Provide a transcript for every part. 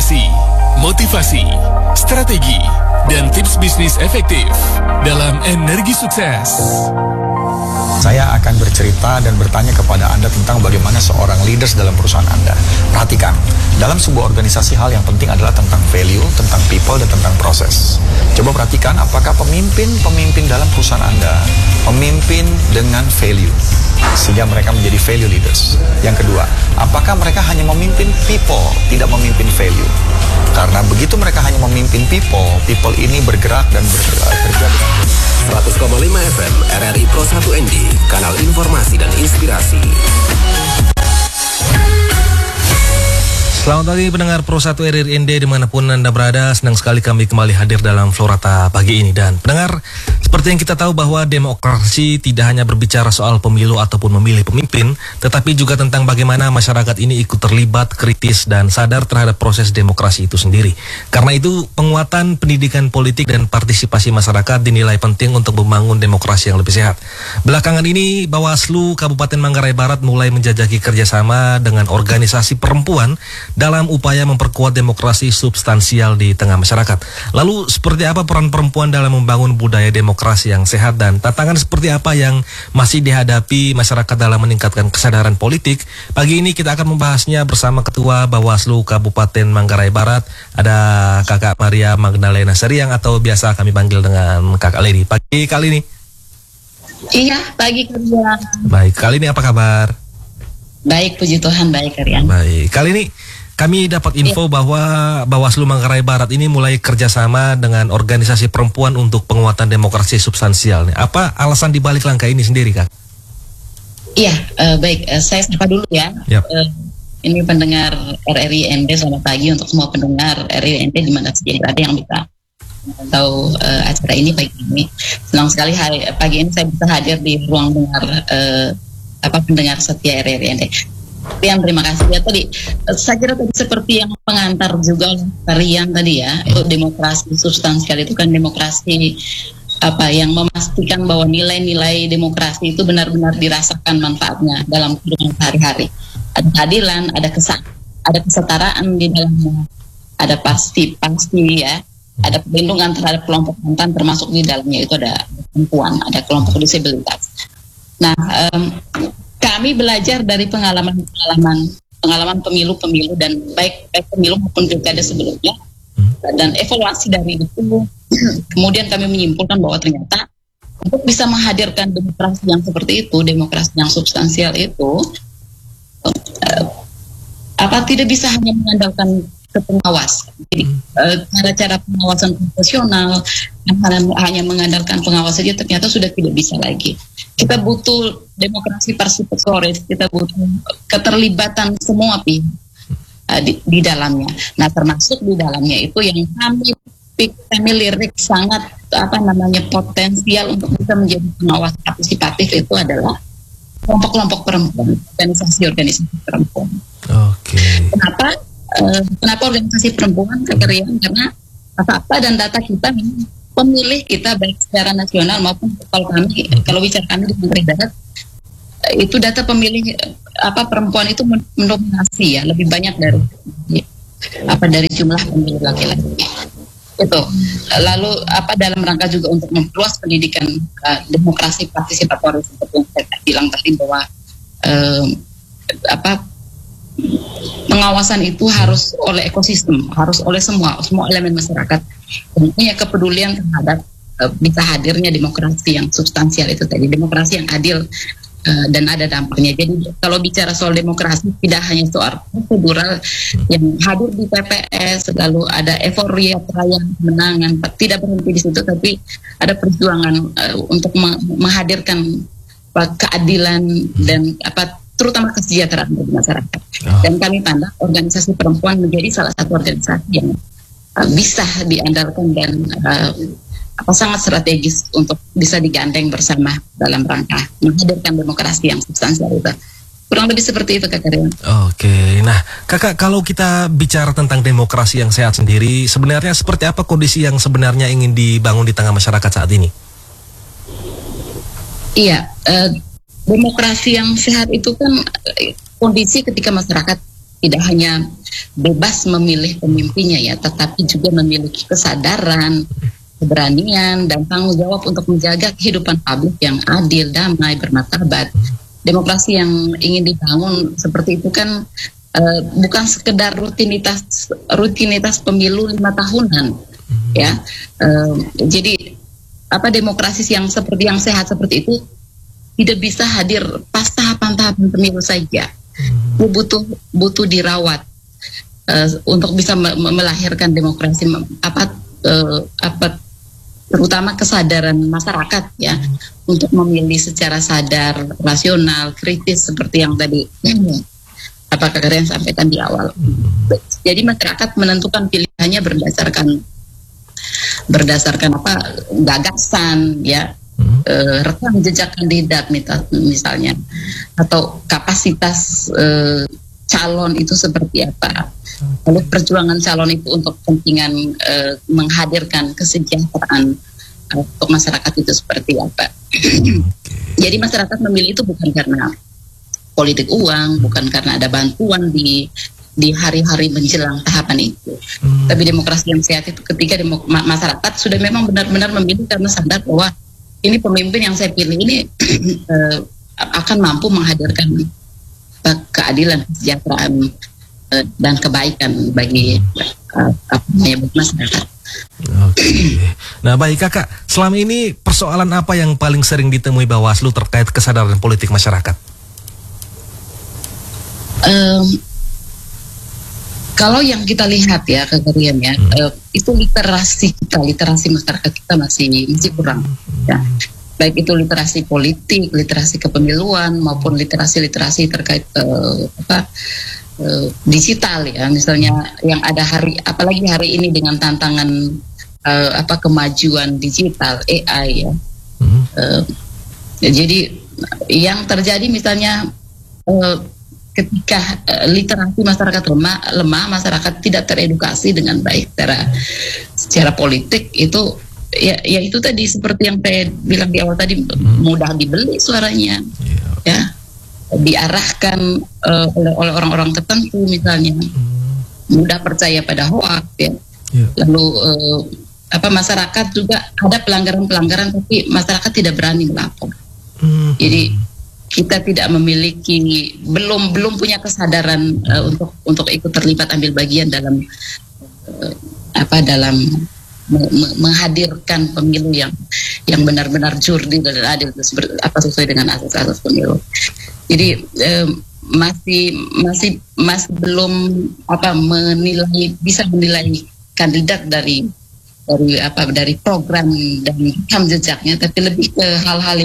inspirasi, motivasi, strategi, dan tips bisnis efektif dalam Energi Sukses. Saya akan bercerita dan bertanya kepada Anda tentang bagaimana seorang leaders dalam perusahaan Anda. Perhatikan, dalam sebuah organisasi hal yang penting adalah tentang value, tentang people, dan tentang proses. Coba perhatikan apakah pemimpin dalam perusahaan Anda memimpin dengan value, sehingga mereka menjadi value leaders. Yang kedua, apakah mereka hanya memimpin people, tidak memimpin value? Karena begitu mereka hanya memimpin people ini bergerak dan bekerja dengan 100,5 FM RRI Pro 1 ND, kanal informasi dan inspirasi. Selamat pagi pendengar Pro 1 RRI ND dimanapun Anda berada. Senang sekali kami kembali hadir dalam Florata pagi ini. Dan pendengar, seperti yang kita tahu bahwa demokrasi tidak hanya berbicara soal pemilu ataupun memilih pemimpin, tetapi juga tentang bagaimana masyarakat ini ikut terlibat, kritis, dan sadar terhadap proses demokrasi itu sendiri. Karena itu, penguatan pendidikan politik dan partisipasi masyarakat dinilai penting untuk membangun demokrasi yang lebih sehat. Belakangan ini, Bawaslu Kabupaten Manggarai Barat mulai menjajaki kerjasama dengan organisasi perempuan dalam upaya memperkuat demokrasi substansial di tengah masyarakat. Lalu, seperti apa peran perempuan dalam membangun budaya demokrasi yang sehat dan tantangan seperti apa yang masih dihadapi masyarakat dalam meningkatkan kesadaran politik? Pagi ini kita akan membahasnya bersama Ketua Bawaslu Kabupaten Manggarai Barat, ada Kakak Maria Magdalena Seriang atau biasa kami panggil dengan Kakak Leni. Pagi kali ini. Iya, pagi Karian. Baik, kali ini apa kabar? Baik, puji Tuhan, baik Karian. Baik, kali ini kami dapat info bahwa Bawaslu Manggarai Barat ini mulai kerjasama dengan organisasi perempuan untuk penguatan demokrasi substansial. Apa alasan dibalik langkah ini sendiri, Kak? Iya, baik. Saya sapa dulu ya. Yep. Ini pendengar RRI ND, selamat pagi untuk semua pendengar RRI ND di mana saja berada yang bisa tahu acara ini pagi ini. Senang sekali pagi ini saya bisa hadir di ruang dengar pendengar setia RRI ND. Rian, terima kasih ya tadi. Saya kira tadi seperti yang pengantar juga Rian tadi ya, itu demokrasi substansial itu kan demokrasi yang memastikan bahwa nilai-nilai demokrasi itu benar-benar dirasakan manfaatnya dalam kehidupan sehari-hari. Ada keadilan, ada kesetaraan di dalamnya, ada pasti ya, ada perlindungan terhadap kelompok rentan termasuk di dalamnya itu ada perempuan, ada kelompok disabilitas. Nah, kami belajar dari pengalaman pemilu dan baik pemilu maupun pilkada sebelumnya, dan evaluasi dari itu, kemudian kami menyimpulkan bahwa ternyata untuk bisa menghadirkan demokrasi yang seperti itu, demokrasi yang substansial itu, tidak bisa hanya mengandalkan ke pengawas. Jadi cara-cara pengawasan profesional yang hanya mengandalkan pengawas saja ternyata sudah tidak bisa lagi. Kita butuh demokrasi partisipatoris, kita butuh keterlibatan semua pihak di dalamnya. Nah, termasuk di dalamnya itu yang kami lirik sangat potensial untuk bisa menjadi pengawas partisipatif itu adalah kelompok-kelompok perempuan, organisasi perempuan. Oke. Kenapa organisasi perempuan? Karena fakta dan data kita, pemilih kita baik secara nasional maupun kalau bicara kami di Manggarai Barat, itu data pemilih perempuan itu mendominasi ya, lebih banyak dari jumlah pemilih laki-laki. Itu. Lalu dalam rangka juga untuk memperluas pendidikan demokrasi partisipatoris seperti yang saya bilang tadi bahwa pengawasan itu harus oleh ekosistem, harus oleh semua elemen masyarakat yang punya kepedulian terhadap bisa hadirnya demokrasi yang substansial itu tadi, demokrasi yang adil dan ada dampaknya. Jadi kalau bicara soal demokrasi tidak hanya soal prosedural yang hadir di TPS, lalu ada euforia perayaan kemenangan, tidak berhenti di situ, tapi ada perjuangan untuk menghadirkan keadilan dan terutama kesejahteraan bagi masyarakat. Dan kami pandang organisasi perempuan menjadi salah satu organisasi yang bisa diandalkan dan sangat strategis untuk bisa digandeng bersama dalam rangka menghadirkan demokrasi yang substansial itu. Kurang lebih seperti itu, Kak Rian. Oke, nah Kakak, kalau kita bicara tentang demokrasi yang sehat sendiri, sebenarnya seperti apa kondisi yang sebenarnya ingin dibangun di tengah masyarakat saat ini? Iya, demokrasi yang sehat itu kan kondisi ketika masyarakat tidak hanya bebas memilih pemimpinnya ya, tetapi juga memiliki kesadaran, keberanian, dan tanggung jawab untuk menjaga kehidupan publik yang adil, damai, bermartabat. Demokrasi yang ingin dibangun seperti itu kan bukan sekedar rutinitas pemilu 5 tahunan, ya. Jadi demokrasi yang sehat seperti itu tidak bisa hadir pas tahapan-tahapan pemilu saja. Butuh dirawat untuk bisa melahirkan demokrasi terutama kesadaran masyarakat ya, untuk memilih secara sadar, rasional, kritis seperti yang tadi apakah kalian sampaikan di awal. Jadi masyarakat menentukan pilihannya berdasarkan gagasan ya, rekam jejak kandidat misalnya, atau kapasitas calon itu seperti apa, lalu perjuangan calon itu untuk kepentingan menghadirkan kesejahteraan untuk masyarakat itu seperti apa. Jadi masyarakat memilih itu bukan karena politik uang, bukan karena ada bantuan di hari-hari menjelang tahapan itu. Tapi demokrasi yang sehat itu ketika masyarakat sudah memang benar-benar memilih karena sadar bahwa ini pemimpin yang saya pilih ini akan mampu menghadirkan keadilan, kesejahteraan dan kebaikan bagi masyarakat. Oke. Nah baik Kakak, selama ini persoalan apa yang paling sering ditemui Bawaslu terkait kesadaran politik masyarakat? Kalau yang kita lihat ya kekerian ya, itu literasi masyarakat kita masih kurang ya. Baik itu literasi politik, literasi kepemiluan maupun literasi terkait digital ya, misalnya yang ada apalagi hari ini dengan tantangan kemajuan digital AI ya. Jadi yang terjadi misalnya ketika literasi masyarakat lemah, masyarakat tidak teredukasi dengan baik secara politik, itu ya itu tadi seperti yang saya bilang di awal tadi, mudah dibeli suaranya, ya, diarahkan oleh orang-orang tertentu misalnya, mudah percaya pada hoax ya. Lalu masyarakat juga ada pelanggaran tapi masyarakat tidak berani melapor. Jadi kita tidak memiliki, belum punya kesadaran untuk ikut terlibat, ambil bagian dalam menghadirkan pemilu yang benar-benar jurdil dan adil sesuai dengan asas-asas pemilu. Jadi masih belum bisa menilai kandidat dari program dan rekam jejaknya, tapi lebih ke hal-hal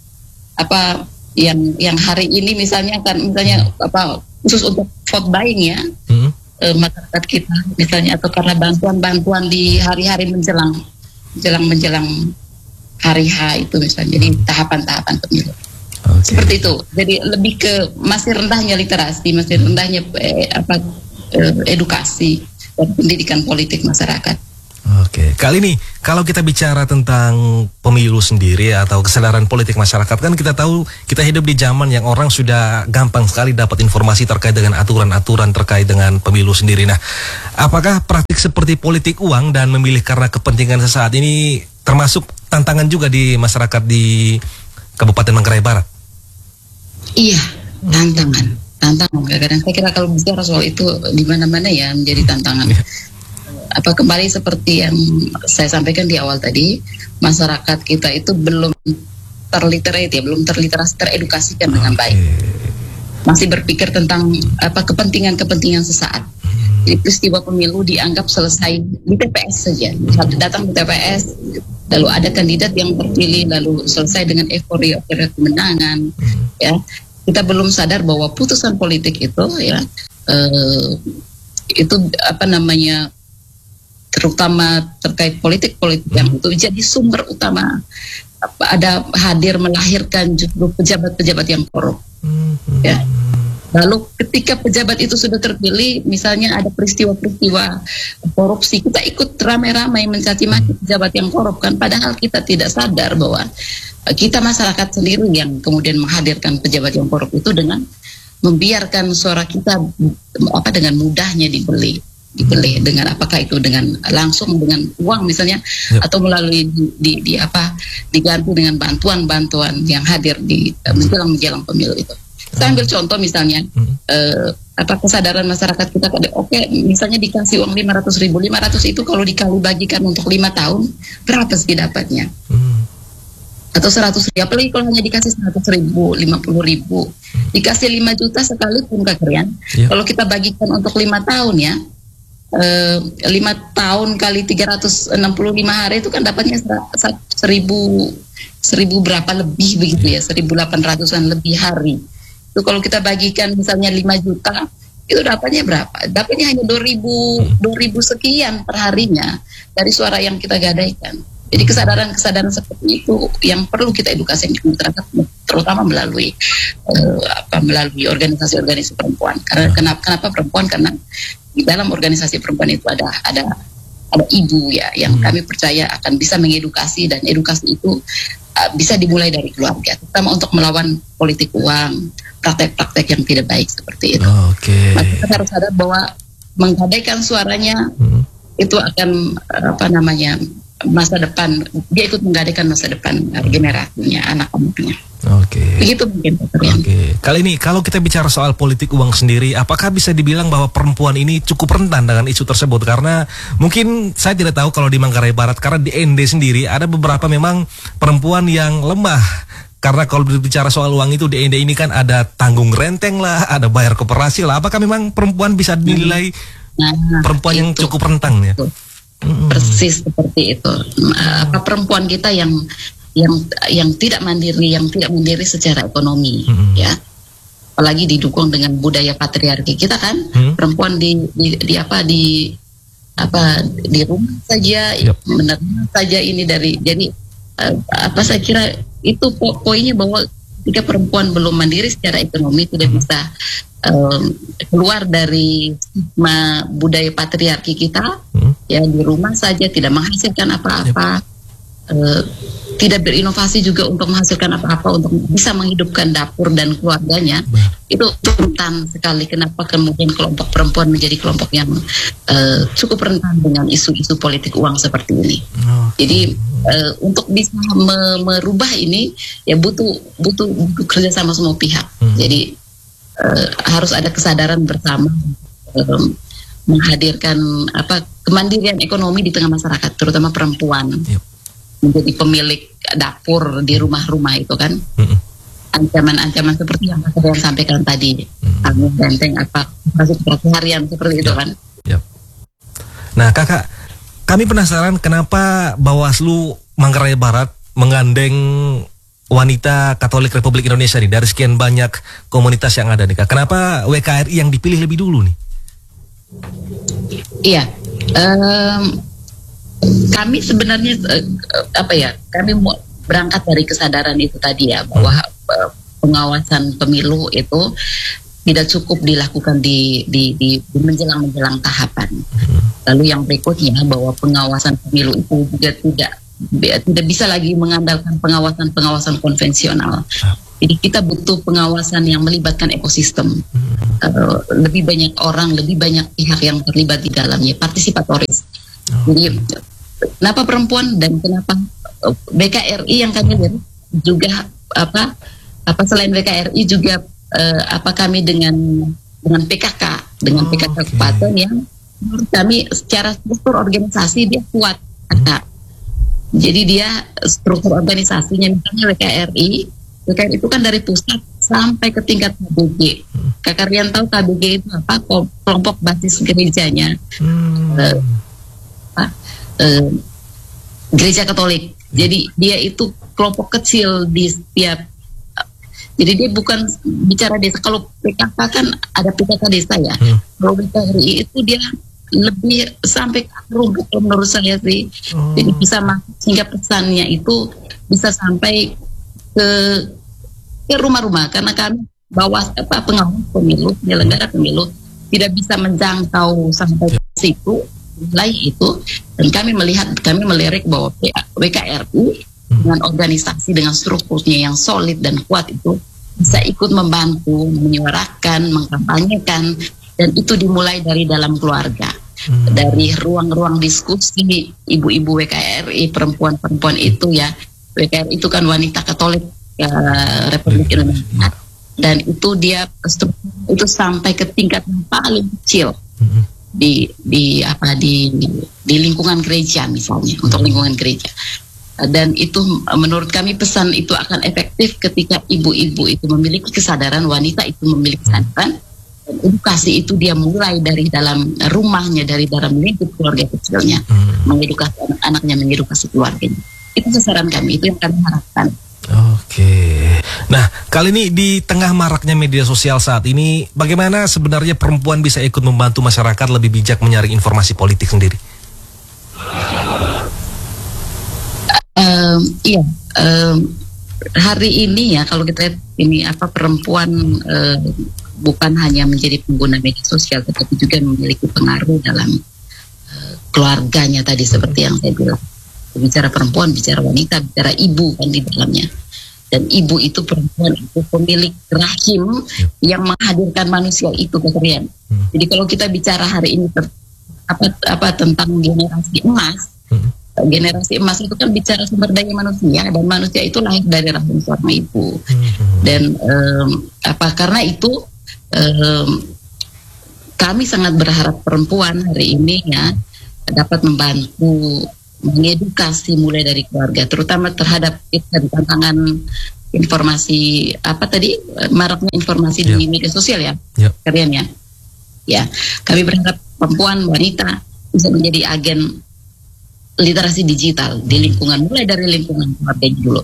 yang hari ini misalnya khusus untuk vote buying ya, masyarakat kita misalnya, atau karena bantuan di hari-hari menjelang hari H itu misalnya, jadi tahapan-tahapan pemilu. Seperti itu. Jadi lebih ke masih rendahnya literasi, masih rendahnya edukasi dan pendidikan politik masyarakat. Oke, kali ini kalau kita bicara tentang pemilu sendiri atau kesadaran politik masyarakat, kan kita tahu kita hidup di zaman yang orang sudah gampang sekali dapat informasi terkait dengan aturan-aturan terkait dengan pemilu sendiri. Nah, apakah praktik seperti politik uang dan memilih karena kepentingan sesaat ini termasuk tantangan juga di masyarakat di Kabupaten Manggarai Barat? Iya, tantangan. Kadang-kadang saya kira kalau bicara soal itu di mana-mana ya menjadi tantangan. Kembali seperti yang saya sampaikan di awal tadi, masyarakat kita itu belum teredukasikan dengan baik. Masih berpikir tentang kepentingan sesaat. Jadi peristiwa pemilu dianggap selesai di TPS saja. Datang ke TPS, lalu ada kandidat yang terpilih, lalu selesai dengan euforia kemenangan. Ya, kita belum sadar bahwa putusan politik itu ya terutama terkait politik yang itu jadi sumber utama ada hadir melahirkan justru pejabat-pejabat yang korup. Ya. Lalu ketika pejabat itu sudah terpilih, misalnya ada peristiwa-peristiwa korupsi, kita ikut ramai-ramai mencaci maki pejabat yang korup kan, padahal kita tidak sadar bahwa kita masyarakat sendiri yang kemudian menghadirkan pejabat yang korup itu dengan membiarkan suara kita dengan mudahnya dibeli dengan apakah itu dengan langsung dengan uang misalnya, atau melalui diganti dengan bantuan yang hadir di menjelang pemilu itu. Saya ambil contoh misalnya kesadaran masyarakat kita, misalnya dikasih uang 500.000, 500 itu kalau dikali bagikan untuk 5 tahun berapa sih dapatnya? Atau 100.000, apalagi kalau hanya dikasih 100.000, 50.000, dikasih 5 juta sekalipun Kak Rian, kalau kita bagikan untuk 5 tahun ya, 5 tahun kali 365 hari itu kan dapatnya 1.000 berapa lebih begitu ya, 1.800-an lebih hari. Itu kalau kita bagikan misalnya 5 juta, itu dapatnya berapa? Dapatnya hanya 2.000 sekian per harinya dari suara yang kita gadaikan. Jadi kesadaran seperti itu yang perlu kita edukasi di masyarakat, terutama melalui organisasi-organisasi perempuan. Karena kenapa perempuan? Karena di dalam organisasi perempuan itu ada ibu ya, yang kami percaya akan bisa mengedukasi, dan edukasi itu bisa dimulai dari keluarga, terutama untuk melawan politik uang, praktek-praktek yang tidak baik seperti itu. Kita harus sadar bahwa menggadaikan suaranya itu akan masa depan, dia ikut menggadaikan masa depan generasinya, anak-anaknya. Begitu mungkin. Kali ini kalau kita bicara soal politik uang sendiri, apakah bisa dibilang bahwa perempuan ini cukup rentan dengan isu tersebut? Karena mungkin saya tidak tahu kalau di Manggarai Barat, karena di ND sendiri ada beberapa memang perempuan yang lemah. Karena kalau berbicara soal uang itu di ND ini kan ada tanggung renteng lah, ada bayar koperasi lah. Apakah memang perempuan bisa dinilai perempuan yang cukup rentan ya? Persis seperti itu. Perempuan kita yang tidak mandiri secara ekonomi, ya, apalagi didukung dengan budaya patriarki kita kan, perempuan di rumah saja, menerima saja ini jadi saya kira itu poinnya, bahwa ketika perempuan belum mandiri secara ekonomi, tidak bisa keluar dari stigma budaya patriarki kita, ya, di rumah saja tidak menghasilkan apa-apa, tidak berinovasi juga untuk menghasilkan apa-apa, untuk bisa menghidupkan dapur dan keluarganya, itu rentan sekali. Kenapa kemudian kelompok perempuan menjadi kelompok yang cukup rentan dengan isu-isu politik uang seperti ini. Jadi untuk bisa merubah ini ya butuh kerjasama semua pihak. Jadi harus ada kesadaran bersama, menghadirkan kemandirian ekonomi di tengah masyarakat, terutama perempuan. Menjadi pemilik dapur di rumah-rumah itu kan. Ancaman-ancaman seperti yang saya sampaikan tadi, tanggung renteng harian seperti itu kan. Nah Kakak, kami penasaran kenapa Bawaslu Manggarai Barat menggandeng wanita Katolik Republik Indonesia nih dari sekian banyak komunitas yang ada nih Kak. Kenapa WKRI yang dipilih lebih dulu nih? Iya, kami sebenarnya kami mau berangkat dari kesadaran itu tadi ya, bahwa pengawasan pemilu itu tidak cukup dilakukan di menjelang tahapan. Lalu yang berikutnya, bahwa pengawasan pemilu itu juga tidak bisa lagi mengandalkan pengawasan konvensional. Jadi kita butuh pengawasan yang melibatkan ekosistem. Lebih banyak orang, lebih banyak pihak yang terlibat di dalamnya, partisipatoris. Jadi kenapa perempuan dan kenapa BKRI yang kami lihat juga selain BKRI juga kami dengan PKK Kabupaten yang kami secara struktur organisasi dia kuat. Jadi dia struktur organisasinya, misalnya WKRI itu kan dari pusat sampai ke tingkat KBG. Kakak Rian tahu KBG itu apa? Kelompok basis gerejanya, gereja Katolik. Jadi dia itu kelompok kecil di setiap. Jadi dia bukan bicara desa. Kalau PKK kan ada PKK desa ya. Kalau WKRI itu dia lebih sampai rumput menurut saya sih. Jadi bisa masuk sehingga pesannya itu bisa sampai ke rumah-rumah, karena kami pengawas pemilu, penyelenggara pemilu tidak bisa menjangkau sampai ke situ mulai itu, dan kami melirik bahwa WKRI dengan organisasi dengan strukturnya yang solid dan kuat itu bisa ikut membantu, menyuarakan, mengkampanyekan, dan itu dimulai dari dalam keluarga. Dari ruang-ruang diskusi ibu-ibu WKRI, perempuan-perempuan itu ya, WKRI itu kan wanita Katolik Republik Indonesia, dan itu dia itu sampai ke tingkat yang paling kecil di lingkungan gereja misalnya, untuk lingkungan gereja. Dan itu menurut kami pesan itu akan efektif ketika ibu-ibu itu memiliki kesadaran, wanita itu memiliki kesadaran. Edukasi itu dia mulai dari dalam rumahnya, dari dalam lingkup keluarga kecilnya, mengedukasi anak-anaknya, mengedukasi keluarganya. Itu sasaran kami, itu yang kami harapkan. Oke. Nah, kali ini di tengah maraknya media sosial saat ini, bagaimana sebenarnya perempuan bisa ikut membantu masyarakat lebih bijak menyaring informasi politik sendiri? Hari ini ya, kalau kita lihat ini perempuan bukan hanya menjadi pengguna media sosial, tetapi juga memiliki pengaruh dalam keluarganya tadi, seperti yang saya bilang. Bicara perempuan, bicara wanita, bicara ibu kan di dalamnya. Dan ibu itu, perempuan itu pemilik rahim yang menghadirkan manusia itu, kekerian. Jadi kalau kita bicara hari ini tentang generasi emas, generasi emas itu kan bicara sumber daya manusia, dan manusia itu lahir dari rahim seorang ibu. Dan karena itu kami sangat berharap perempuan hari ini ya dapat membantu mengedukasi mulai dari keluarga, terutama terhadap tantangan informasi maraknya informasi di media sosial ya, kalian ya. Kami berharap perempuan, wanita bisa menjadi agen literasi digital di lingkungan, mulai dari lingkungan keluarga dulu.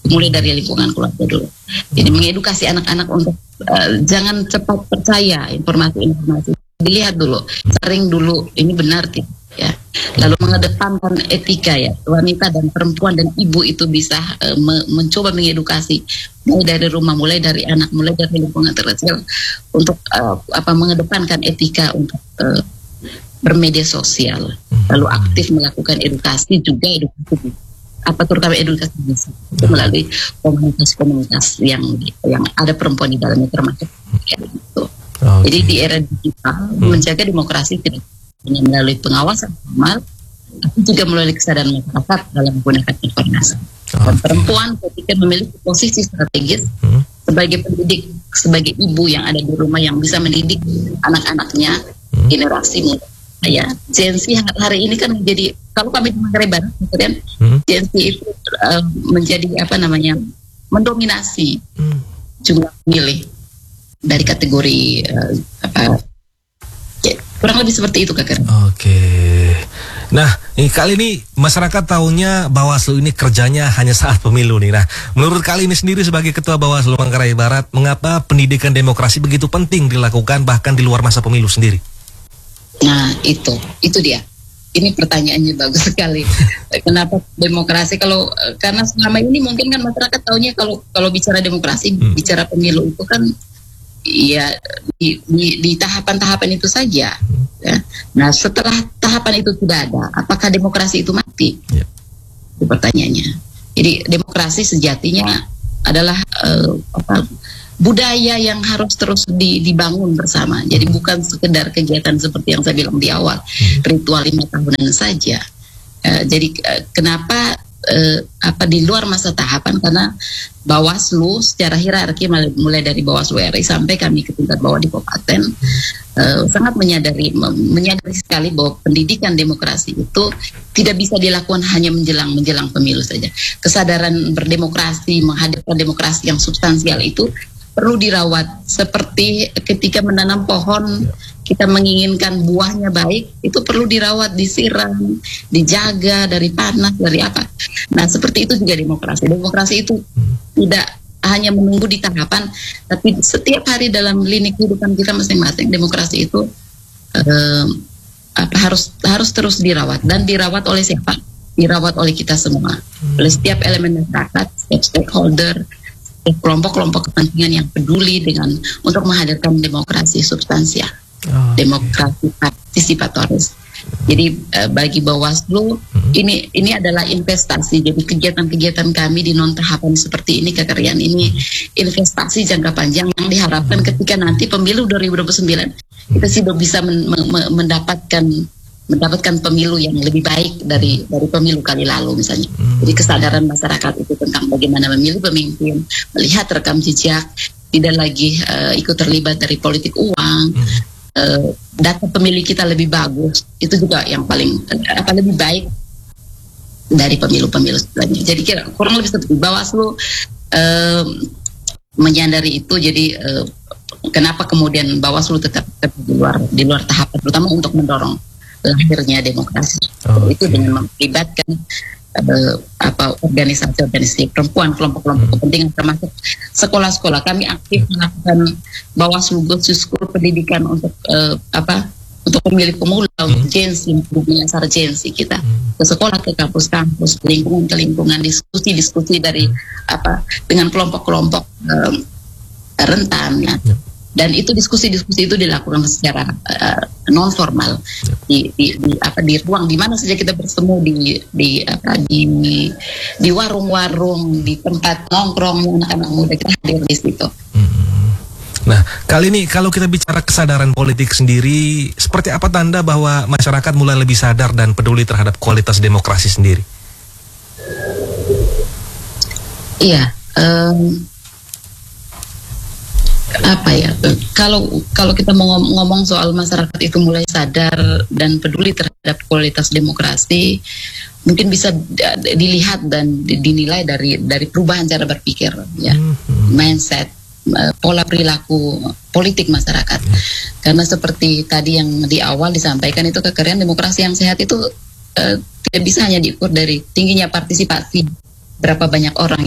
Jadi mengedukasi anak-anak untuk jangan cepat percaya informasi-informasi, dilihat dulu, saring dulu ini benar tidak ya. Lalu mengedepankan etika ya, wanita dan perempuan dan ibu itu bisa mencoba mengedukasi mulai dari rumah, mulai dari anak, mulai dari lingkungan terkecil untuk mengedepankan etika untuk bermedia sosial. Lalu aktif melakukan edukasi terutama edukasi melalui komunitas yang ada perempuan di dalamnya, termasuk gitu. Jadi di era digital menjaga demokrasi tidak hanya melalui pengawasan formal, tapi juga melalui kesadaran masyarakat dalam menggunakan informasi. Dan perempuan ketika memiliki posisi strategis sebagai pendidik, sebagai ibu yang ada di rumah yang bisa mendidik anak-anaknya, generasi muda. Ya, Gen Z hari ini kan menjadi, kalau kami di Manggarai Barat, kemudian Gen Z itu menjadi mendominasi jumlah pemilih dari kategori kurang lebih seperti itu, Kak. Oke. Nah, kali ini masyarakat tahunya Bawaslu ini kerjanya hanya saat pemilu nih. Nah, menurut kali ini sendiri sebagai Ketua Bawaslu Manggarai Barat, mengapa pendidikan demokrasi begitu penting dilakukan bahkan di luar masa pemilu sendiri? Nah, itu dia. Ini pertanyaannya bagus sekali. Kenapa demokrasi? Karena selama ini mungkin kan masyarakat tahunya kalau bicara demokrasi, bicara pemilu itu kan ya di tahapan-tahapan itu saja. Ya. Nah, setelah tahapan itu tidak ada, apakah demokrasi itu mati? Itu pertanyaannya. Jadi demokrasi sejatinya adalah budaya yang harus terus dibangun bersama. Jadi bukan sekedar kegiatan seperti yang saya bilang di awal, ritual 5 tahunan saja. Jadi kenapa di luar masa tahapan? Karena Bawaslu secara hierarki mulai dari Bawaslu RI sampai kami ke tingkat bawah di kabupaten sangat menyadari sekali bahwa pendidikan demokrasi itu tidak bisa dilakukan hanya menjelang pemilu saja. Kesadaran berdemokrasi, menghadirkan demokrasi yang substansial itu perlu dirawat, seperti ketika menanam pohon kita menginginkan buahnya baik, itu perlu dirawat, disiram, dijaga dari panas, dari apa. Nah, seperti itu juga demokrasi itu tidak hanya menunggu di tahapan, tapi setiap hari dalam lini kehidupan kita masing-masing. Demokrasi itu harus terus dirawat, dan dirawat oleh siapa? Dirawat oleh kita semua, oleh setiap elemen masyarakat, setiap stakeholder, kelompok-kelompok kepentingan yang peduli untuk menghadirkan demokrasi substansial, demokrasi partisipatoris. Jadi bagi Bawaslu ini adalah investasi. Jadi kegiatan-kegiatan kami di non tahapan seperti ini, Kak Rian, ini investasi jangka panjang yang diharapkan ketika nanti pemilu 2029 kita sudah bisa mendapatkan pemilu yang lebih baik dari pemilu kali lalu misalnya. Jadi kesadaran masyarakat itu tentang bagaimana memilih pemimpin, melihat rekam jejak, tidak lagi ikut terlibat dari politik uang. Data pemilih kita lebih bagus, itu juga yang paling lebih baik dari pemilu-pemilu sebelumnya. Jadi kurang lebih seperti Bawaslu menyadari itu. Jadi kenapa kemudian Bawaslu tetap di luar tahapan, terutama untuk mendorong lahirnya demokrasi. Itu dengan melibatkan organisasi perempuan, kelompok-kelompok kepentingan, termasuk sekolah-sekolah. Kami aktif melakukan Bawaslu Ghost School pendidikan untuk untuk pemilih pemula, untuk Gensi, menyasar Gensi kita ke sekolah, ke kampus-kampus, lingkungan ke lingkungan, diskusi dari dengan kelompok-kelompok rentan ya. Dan itu diskusi-diskusi itu dilakukan secara non formal di ruang di mana saja kita bertemu, di warung-warung, di tempat nongkrong anak-anak muda, kita hadir di situ. Nah, kali ini kalau kita bicara kesadaran politik sendiri, seperti apa tanda bahwa masyarakat mulai lebih sadar dan peduli terhadap kualitas demokrasi sendiri? Iya. Kalau kita mau ngomong soal masyarakat itu mulai sadar dan peduli terhadap kualitas demokrasi, mungkin bisa dilihat dan dinilai dari perubahan cara berpikir ya, mindset, pola perilaku politik masyarakat. Karena seperti tadi yang di awal disampaikan itu, kekerian demokrasi yang sehat itu tidak bisa hanya diukur dari tingginya partisipasi, berapa banyak orang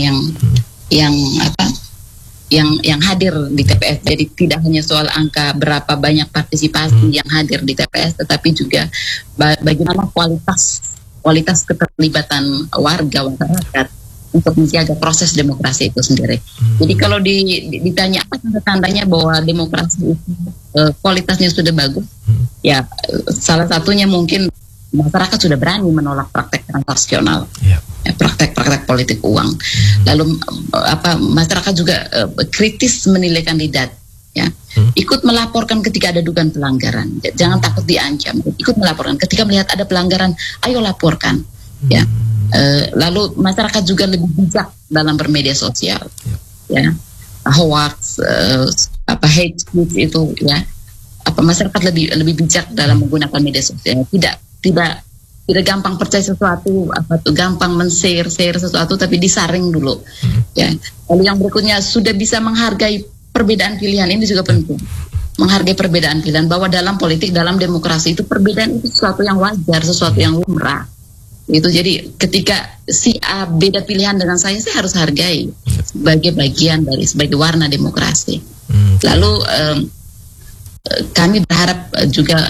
yang hadir di TPS. Jadi tidak hanya soal angka berapa banyak partisipasi yang hadir di TPS, tetapi juga bagaimana kualitas keterlibatan warga masyarakat untuk menjaga proses demokrasi itu sendiri. Jadi kalau ditanya apa tanda-tandanya bahwa demokrasi itu kualitasnya sudah bagus, ya salah satunya mungkin masyarakat sudah berani menolak praktek transaksional, praktek-praktek politik uang. Lalu masyarakat juga kritis menilai kandidat, ya, ikut melaporkan ketika ada dugaan pelanggaran. Jangan takut diancam, ikut melaporkan ketika melihat ada pelanggaran, ayo laporkan, ya. Lalu masyarakat juga lebih bijak dalam bermedia sosial, ya, hoax, hate speech itu, ya, masyarakat lebih bijak dalam menggunakan media sosial. Tidak gampang percaya sesuatu, gampang men-share sesuatu tapi disaring dulu. Ya. Lalu yang berikutnya sudah bisa menghargai perbedaan pilihan, ini juga penting. Menghargai perbedaan pilihan, bahwa dalam politik, dalam demokrasi itu perbedaan itu sesuatu yang wajar, sesuatu yang lumrah. Itu jadi ketika si A beda pilihan dengan saya harus hargai sebagai bagian sebagai warna demokrasi. Lalu kami berharap juga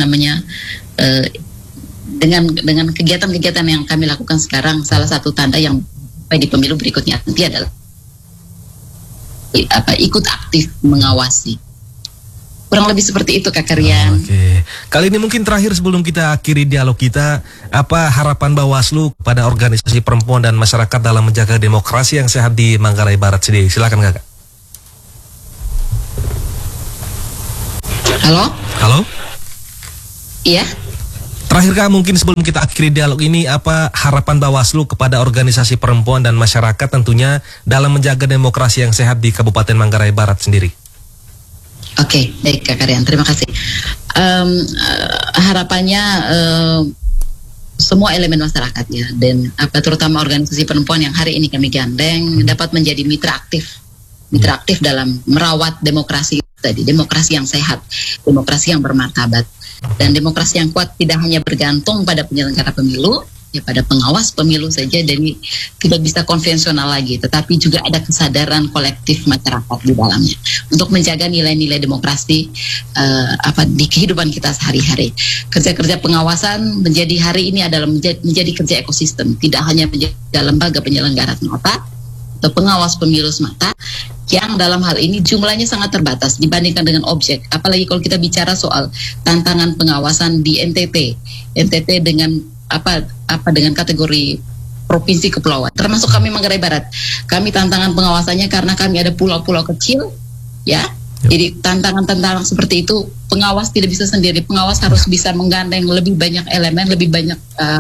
dengan kegiatan-kegiatan yang kami lakukan sekarang, salah satu tanda yang di pemilu berikutnya nanti adalah ikut aktif mengawasi. Kurang lebih seperti itu, Kak Rian. Oke. Kali ini mungkin terakhir sebelum kita akhiri dialog kita, apa harapan Bawaslu pada organisasi perempuan dan masyarakat dalam menjaga demokrasi yang sehat di Manggarai Barat sendiri? Silakan, Kakak. Halo? Iya. Terakhir Kak, mungkin sebelum kita akhiri dialog ini, apa harapan Bawaslu kepada organisasi perempuan dan masyarakat tentunya dalam menjaga demokrasi yang sehat di Kabupaten Manggarai Barat sendiri? Oke, baik Kak Rian, terima kasih. Harapannya semua elemen masyarakat ya, dan terutama organisasi perempuan yang hari ini kami gandeng dapat menjadi mitra aktif dalam merawat demokrasi tadi, demokrasi yang sehat, demokrasi yang bermartabat. Dan demokrasi yang kuat tidak hanya bergantung pada penyelenggara pemilu, ya pada pengawas pemilu saja, jadi tidak bisa konvensional lagi, tetapi juga ada kesadaran kolektif masyarakat di dalamnya untuk menjaga nilai-nilai demokrasi di kehidupan kita sehari-hari. Kerja-kerja pengawasan menjadi hari ini adalah menjadi kerja ekosistem, tidak hanya menjadi lembaga penyelenggara semata atau pengawas pemilu semata, yang dalam hal ini jumlahnya sangat terbatas dibandingkan dengan objek. Apalagi kalau kita bicara soal tantangan pengawasan di NTT dengan dengan kategori provinsi kepulauan, termasuk kami Manggarai Barat. Kami tantangan pengawasannya karena kami ada pulau-pulau kecil, ya. Jadi tantangan-tantangan seperti itu pengawas tidak bisa sendiri. Pengawas harus bisa menggandeng lebih banyak elemen, lebih banyak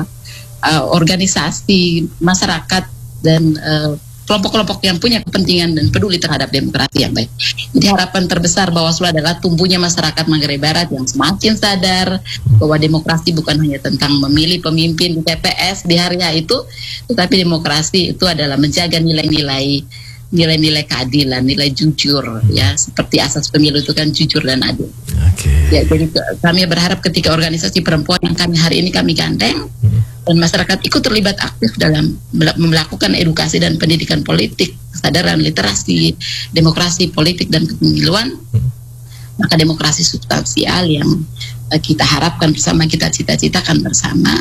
organisasi masyarakat dan kelompok-kelompok yang punya kepentingan dan peduli terhadap demokrasi yang baik. Jadi harapan terbesar Bawaslu adalah tumbuhnya masyarakat Manggarai Barat yang semakin sadar bahwa demokrasi bukan hanya tentang memilih pemimpin di TPS di hari itu, tetapi demokrasi itu adalah menjaga nilai-nilai keadilan, nilai jujur, ya, seperti asas pemilu itu kan jujur dan adil. Ya, jadi kami berharap ketika organisasi perempuan yang hari ini kami gandeng dan masyarakat ikut terlibat aktif dalam melakukan edukasi dan pendidikan politik, kesadaran literasi, demokrasi politik dan kepemiluan, maka demokrasi substansial yang kita harapkan bersama, kita cita-citakan bersama,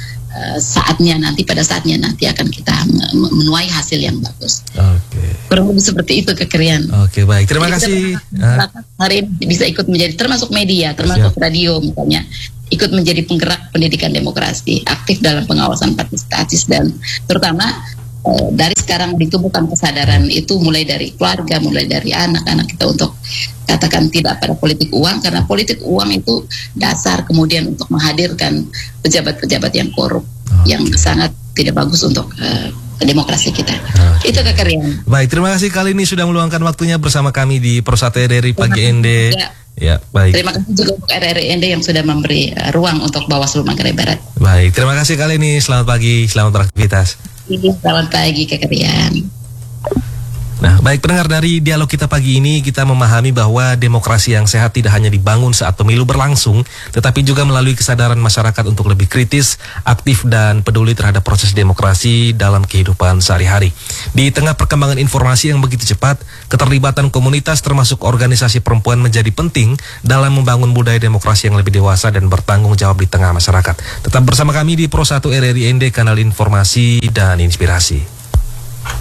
pada saatnya nanti akan kita menuai hasil yang bagus. Kurang lebih seperti itu kekerian. Baik, terima kasih. Hari ini bisa ikut menjadi, termasuk media, termasuk radio misalnya, ikut menjadi penggerak pendidikan demokrasi, aktif dalam pengawasan partisipatif dan terutama dari sekarang ditumbuhkan kesadaran itu mulai dari keluarga, mulai dari anak-anak kita untuk katakan tidak pada politik uang, karena politik uang itu dasar kemudian untuk menghadirkan pejabat-pejabat yang korup, yang sangat tidak bagus untuk demokrasi kita. Itu kekerian. Baik, terima kasih kali ini sudah meluangkan waktunya bersama kami di Pro1 RRI Pagi ND. Ya, baik. Terima kasih juga untuk RRI ND yang sudah memberi ruang untuk Bawaslu Manggarai Barat. Baik, terima kasih kali ini. Selamat pagi, selamat beraktivitas. Selamat pagi kekerian. Nah, baik pendengar, dari dialog kita pagi ini kita memahami bahwa demokrasi yang sehat tidak hanya dibangun saat pemilu berlangsung, tetapi juga melalui kesadaran masyarakat untuk lebih kritis, aktif dan peduli terhadap proses demokrasi dalam kehidupan sehari-hari. Di tengah perkembangan informasi yang begitu cepat, keterlibatan komunitas termasuk organisasi perempuan menjadi penting dalam membangun budaya demokrasi yang lebih dewasa dan bertanggung jawab di tengah masyarakat. Tetap bersama kami di Pro1 RRI ND, kanal informasi dan inspirasi.